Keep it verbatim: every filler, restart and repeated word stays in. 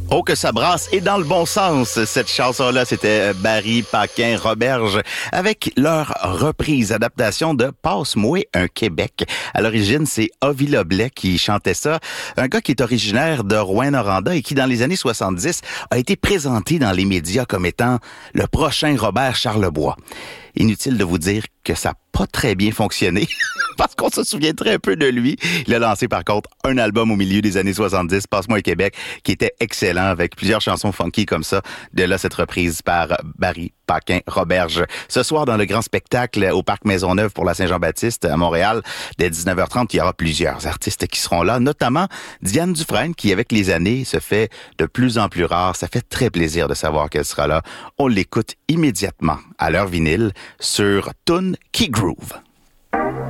Oh, que ça brasse et dans le bon sens. Cette chanson-là, c'était Barry Paquin Roberge avec leur reprise, adaptation de Passe-moi un Québec. À l'origine, c'est Ovi Loblet qui chantait ça. Un gars qui est originaire de Rouyn-Noranda et qui, dans les années soixante-dix, a été présenté dans les médias comme étant le prochain Robert Charlebois. Inutile de vous dire que ça n'a pas très bien fonctionné parce qu'on se souvient très peu de lui. Il a lancé par contre un album au milieu des années soixante-dix, Passe-moi un Québec, qui était excellent avec plusieurs chansons funky comme ça. De là, cette reprise par Barry Paquin Roberge. Ce soir, dans le grand spectacle au Parc Maisonneuve pour la Saint-Jean-Baptiste à Montréal, dès dix-neuf heures trente, il y aura plusieurs artistes qui seront là, notamment Diane Dufresne, qui avec les années se fait de plus en plus rare. Ça fait très plaisir de savoir qu'elle sera là. On l'écoute immédiatement à l'heure vinyle sur Toon Key Groove.